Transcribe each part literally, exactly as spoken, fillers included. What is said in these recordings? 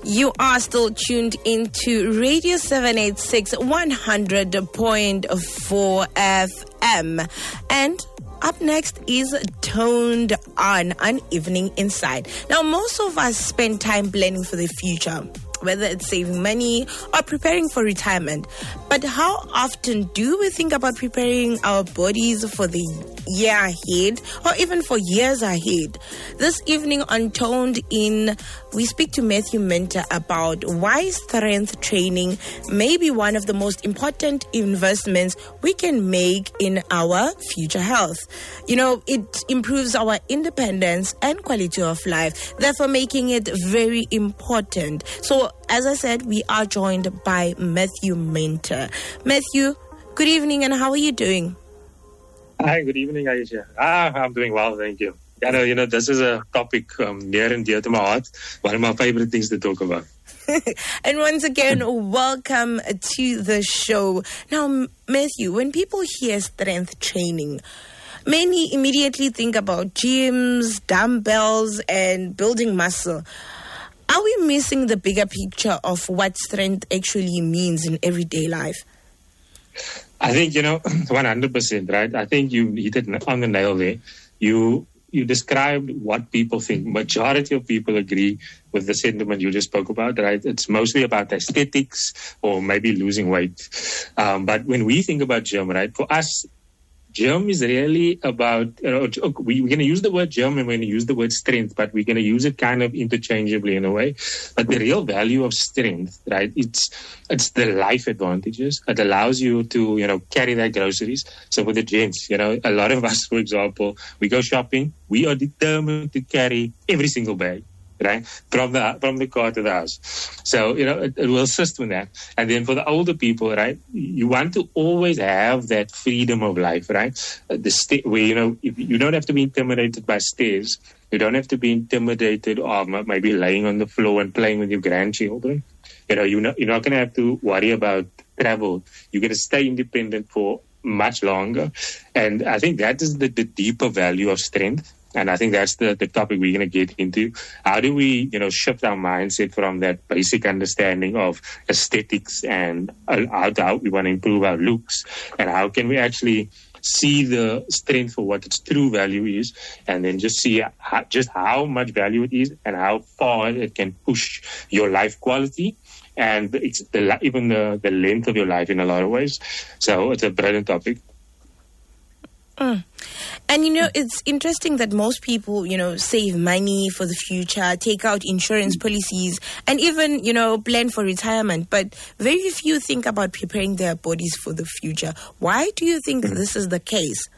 You are still tuned into Radio seven eighty-six, one hundred point four F M. And up next is Toned On, an Evening Inside. Now, most of us spend time planning for the future, whether it's saving money or preparing for retirement. But how often do we think about preparing our bodies for the year ahead or even for years ahead? This evening on Toned In, we speak to Matthew Minter about why strength training may be one of the most important investments we can make in our future health. You know, it improves our independence and quality of life, therefore making it very important. So, as I said, we are joined by Matthew Minter. Matthew, good evening, and how are you doing? Hi, good evening, Aisha. Ah, I'm doing well, thank you. I know, you know, this is a topic um, near and dear to my heart. One of my favorite things to talk about. And once again, welcome to the show. Now, Matthew, when people hear strength training, many immediately think about gyms, dumbbells, and building muscle. Are we missing the bigger picture of what strength actually means in everyday life? I think, you know, one hundred percent, right? I think you hit it on the nail there. You you described what people think. Majority of people agree with the sentiment you just spoke about, right? It's mostly about aesthetics or maybe losing weight. Um, but when we think about gym, right, for us, gym is really about, you know, we, we're going to use the word gym and we're going to use the word strength, but we're going to use it kind of interchangeably in a way. But the real value of strength, right, it's it's the life advantages. It allows you to, you know, carry that groceries. So for the gents, you know, a lot of us, for example, we go shopping, we are determined to carry every single bag, right, from the from the car to the house. So, you know, it, it will assist with that. And then for the older people, right, you want to always have that freedom of life, right? The sta- where, you know, if you don't have to be intimidated by stairs. You don't have to be intimidated of maybe laying on the floor and playing with your grandchildren. You know, you're not, you're not going to have to worry about travel. You're going to stay independent for much longer. And I think that is the, the deeper value of strength. And I think that's the, the topic we're going to get into. How do we, you know, shift our mindset from that basic understanding of aesthetics and how, how we want to improve our looks, and how can we actually see the strength for what its true value is, and then just see how, just how much value it is and how far it can push your life quality and it's the, even the, the length of your life in a lot of ways. So it's a brilliant topic. Mm. And, you know, it's interesting that most people, you know, save money for the future, take out insurance policies, and even, you know, plan for retirement. But very few think about preparing their bodies for the future. Why do you think this is the case?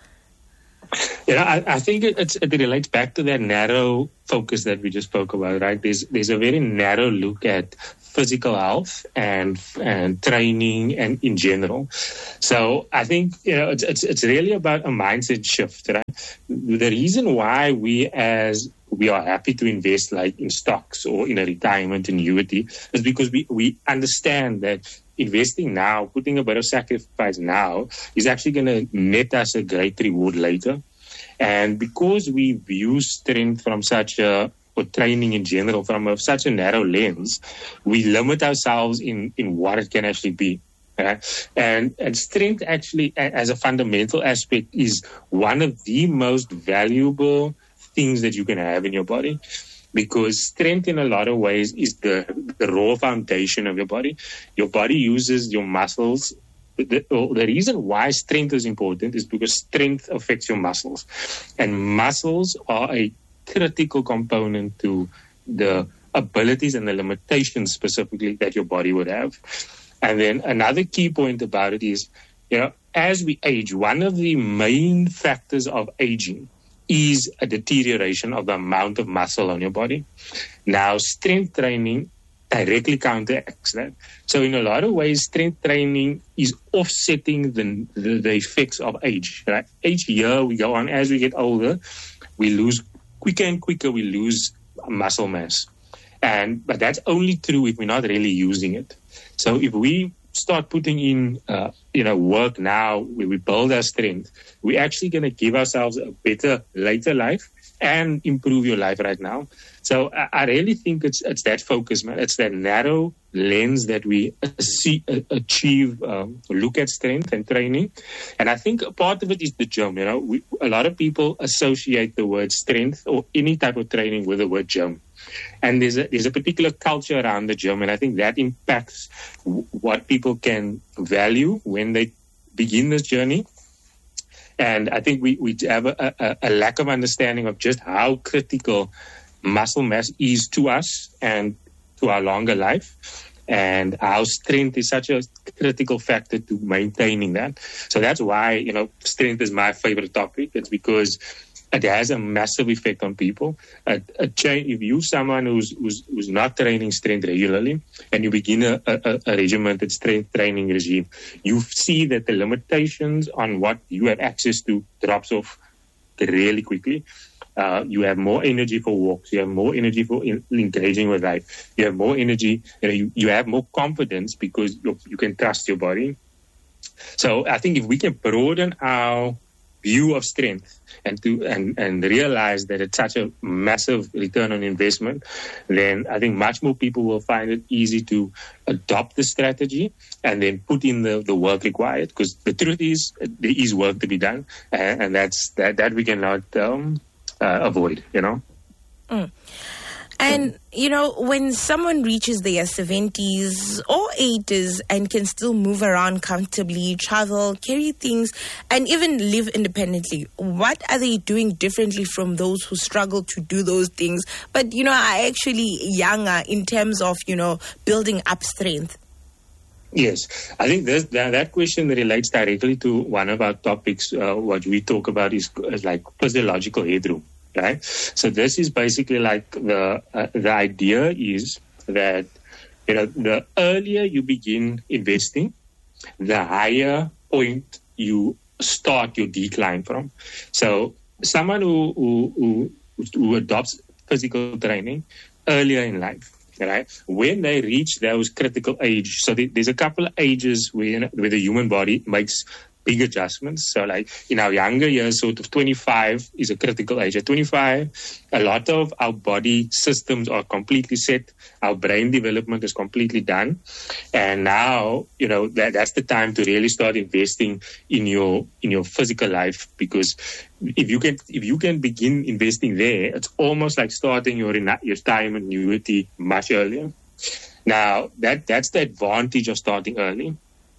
You know, I, I think it, it's, it relates back to that narrow focus that we just spoke about, right? There's there's a very narrow look at physical health and and training and in general. So I think, you know, it's it's it's really about a mindset shift, right? The reason why we as we are happy to invest like in stocks or in a retirement annuity is because we, we understand that investing now, putting a bit of sacrifice now is actually going to net us a great reward later. And because we view strength from such a, or training in general, from a, such a narrow lens, we limit ourselves in, in what it can actually be. Right? And, and strength actually, as a fundamental aspect, is one of the most valuable things that you can have in your body. Because strength in a lot of ways is the, the raw foundation of your body. Your body uses your muscles. The, the reason why strength is important is because strength affects your muscles. And muscles are a critical component to the abilities and the limitations specifically that your body would have. And then another key point about it is, you know, as we age, one of the main factors of aging is a deterioration of the amount of muscle on your body. Now, strength training directly counteracts that. So in a lot of ways, strength training is offsetting the, the, the effects of age. Right? Each year we go on, as we get older, we lose quicker and quicker, we lose muscle mass. And but that's only true if we're not really using it. So if we start putting in, uh, you know, work now, where we build our strength, we're actually going to give ourselves a better later life and improve your life right now. So I, I really think it's it's that focus, man. It's that narrow lens that we see, uh, achieve, um, look at strength and training. And I think a part of it is the gym. You know, we, a lot of people associate the word strength or any type of training with the word gym. And there's a, there's a particular culture around the gym, and I think that impacts w- what people can value when they begin this journey. And I think we, we have a, a, a lack of understanding of just how critical muscle mass is to us and to our longer life, and how strength is such a critical factor to maintaining that. So that's why, you know, strength is my favorite topic. It's because it has a massive effect on people. A, a change, if you're someone who's, who's who's not training strength regularly, and you begin a, a, a regimented strength training regime, you see that the limitations on what you have access to drops off really quickly. Uh, you have more energy for walks. You have more energy for in, engaging with life. You have more energy. You know, you, you have more confidence because you, you can trust your body. So I think if we can broaden our view of strength and to and, and realize that it's such a massive return on investment, then I think much more people will find it easy to adopt the strategy and then put in the, the work required. Because the truth is, there is work to be done, and, and that's that, that we cannot um, uh, avoid, you know. Mm. And, you know, when someone reaches their seventies or eighties and can still move around comfortably, travel, carry things, and even live independently, what are they doing differently from those who struggle to do those things, but, you know, are actually younger in terms of, you know, building up strength? Yes, I think this, that, that question relates directly to one of our topics. Uh, what we talk about is, is like physiological headroom. Right. So this is basically like the uh, the idea is that, you know, the earlier you begin investing, the higher point you start your decline from. So someone who who, who, who adopts physical training earlier in life, right, when they reach those critical age, so there's a couple of ages where, where the human body makes big adjustments. So like in our younger years, sort of twenty-five is a critical age. At twenty-five, a lot of our body systems are completely set. Our brain development is completely done. And now, you know, that, that's the time to really start investing in your in your physical life, because if you can if you can begin investing there, it's almost like starting your your retirement annuity much earlier. Now, that that's the advantage of starting early.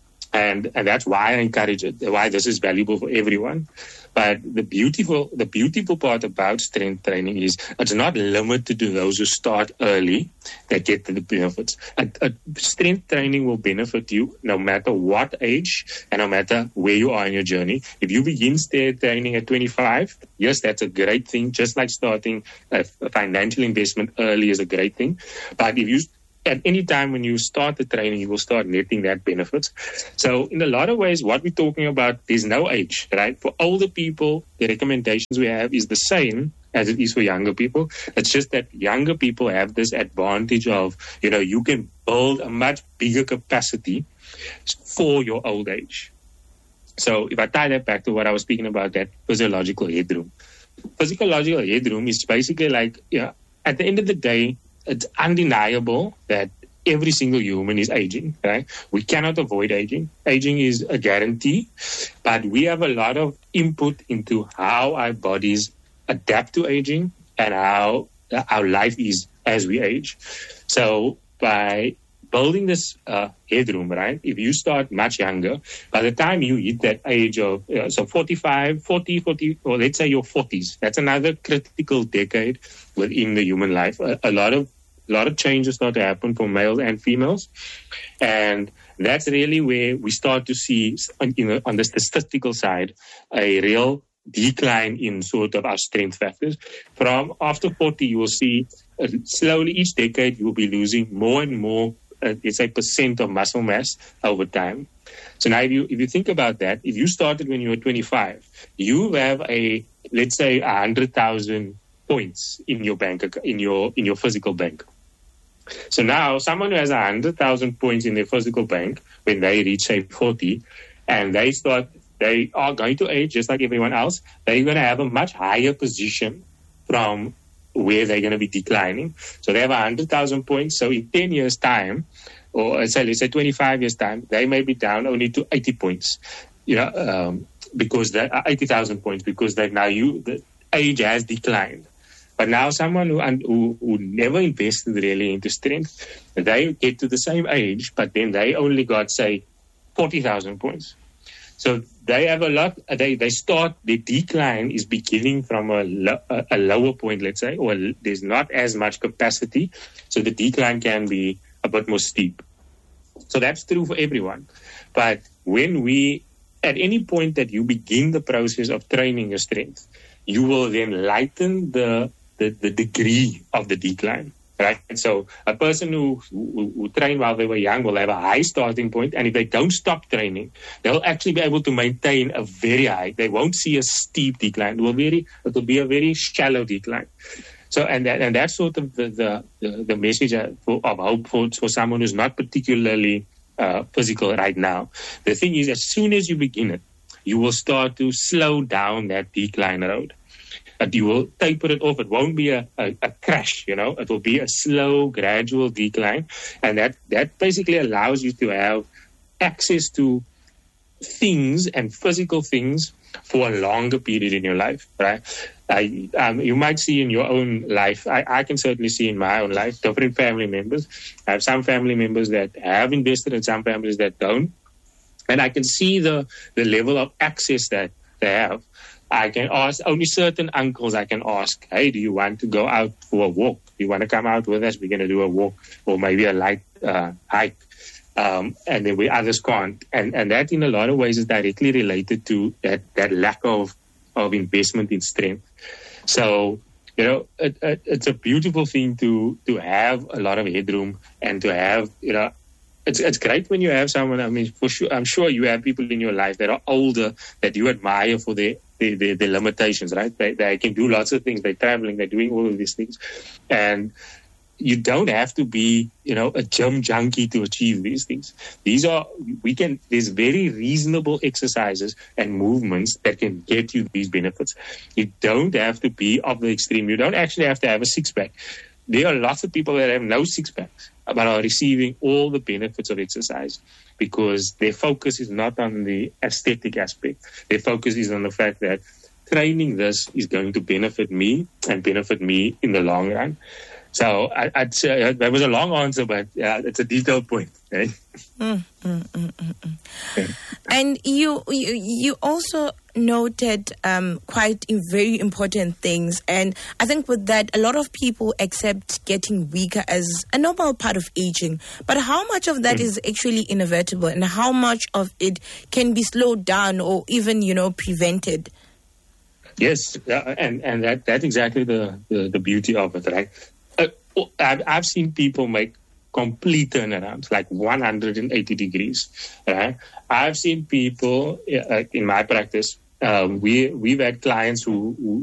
And and that's why I encourage it, why this is valuable for everyone. But the beautiful the beautiful part about strength training is it's not limited to those who start early that get the benefits. A, a strength training will benefit you no matter what age and no matter where you are in your journey. If you begin strength training at twenty-five, yes, that's a great thing. Just like starting a, a financial investment early is a great thing. But if you at any time when you start the training, you will start netting that benefits. So in a lot of ways, what we're talking about, there's no age, right? For older people, the recommendations we have is the same as it is for younger people. It's just that younger people have this advantage of, you know, you can build a much bigger capacity for your old age. So if I tie that back to what I was speaking about, that physiological headroom. Physiological headroom is basically like, you know, at the end of the day, it's undeniable that every single human is aging, right? We cannot avoid aging. Aging is a guarantee, but we have a lot of input into how our bodies adapt to aging and how our life is as we age. So by building this uh, headroom, right, if you start much younger, by the time you hit that age of, uh, so forty-five, forty, forty, or let's say your forties, that's another critical decade within the human life. A, a lot of a lot of changes start to happen for males and females. And that's really where we start to see, you know, on the statistical side, a real decline in sort of our strength factors. From after forty, you will see uh, slowly each decade you will be losing more and more, uh, let's say, percent of muscle mass over time. So now if you if you think about that, if you started when you were twenty-five, you have a, let's say, one hundred thousand points in your bank, in your in your physical bank. So now someone who has one hundred thousand points in their physical bank, when they reach, say, forty, and they start, they are going to age just like everyone else, they're going to have a much higher position from where they're going to be declining. So they have one hundred thousand points. So in ten years' time, or say, let's say twenty-five years' time, they may be down only to eighty points, you know, um, because they are eighty thousand points, because they now you, the age has declined. But now someone who, who who never invested really into strength, they get to the same age, but then they only got, say, forty thousand points. So they have a lot, they, they start, the decline is beginning from a, lo, a, a lower point, let's say, or there's not as much capacity. So the decline can be a bit more steep. So that's true for everyone. But when we, at any point that you begin the process of training your strength, you will then lighten the The, the degree of the decline, right? And so a person who, who, who trained while they were young will have a high starting point, and if they don't stop training, they'll actually be able to maintain a very high. They won't see a steep decline. It will very, it will be a very shallow decline. So, and that, and that's sort of the the, the, the message of hope for, for someone who's not particularly uh, physical right now. The thing is, as soon as you begin it, you will start to slow down that decline road. But you will taper it off. It won't be a, a, a crash, you know. It will be a slow, gradual decline. And that, that basically allows you to have access to things and physical things for a longer period in your life, right? I, um, you might see in your own life, I, I can certainly see in my own life, different family members. I have some family members that have invested and some families that don't. And I can see the, the level of access that they have. I can ask, only certain uncles I can ask, hey, do you want to go out for a walk? Do you want to come out with us? We're going to do a walk or maybe a light uh, hike. Um, and then we others can't. And and that in a lot of ways is directly related to that, that lack of, of investment in strength. So, you know, it, it, it's a beautiful thing to, to have a lot of headroom and to have, you know, It's it's great when you have someone, I mean, for sure, I'm sure you have people in your life that are older that you admire for their, their, their, their limitations, right? They, they can do lots of things. They're traveling. They're doing all of these things. And you don't have to be, you know, a gym junkie to achieve these things. These are, we can, there's very reasonable exercises and movements that can get you these benefits. You don't have to be of the extreme. You don't actually have to have a six-pack. There are lots of people that have no six-packs but are receiving all the benefits of exercise because their focus is not on the aesthetic aspect. Their focus is on the fact that training this is going to benefit me and benefit me in the long run. So I, I'd say that was a long answer, but yeah, it's a detailed point. Right? Mm, mm, mm, mm, mm. Okay. And you, you you also noted um, quite very important things, and I think with that, a lot of people accept getting weaker as a normal part of aging. But how much of that mm. is actually inevitable, and how much of it can be slowed down or even, you know, prevented? Yes, and and that that's exactly the, the, the beauty of it, right? Uh, I've, I've seen people make complete turnarounds, like one hundred eighty degrees. Right? I've seen people uh, in my practice. Um, we we've had clients who, who